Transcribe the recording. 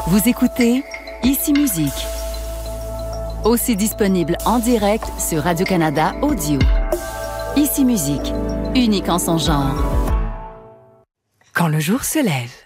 Vous écoutez Ici Musique, aussi disponible en direct sur Radio-Canada Audio. Ici Musique, unique en son genre. Quand le jour se lève.